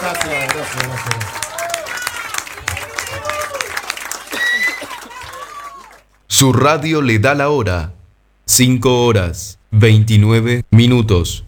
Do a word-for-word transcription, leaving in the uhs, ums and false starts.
Gracias, gracias, gracias. Su radio le da la hora. cinco horas, veintinueve minutos.